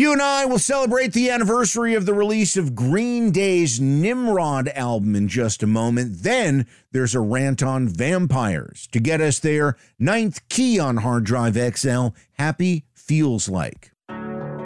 You and I will celebrate the anniversary of the release of Green Day's Nimrod album in just a moment. Then there's a rant on vampires. To get us there, Ninth Key on Hard Drive XL, Happy Feels Like.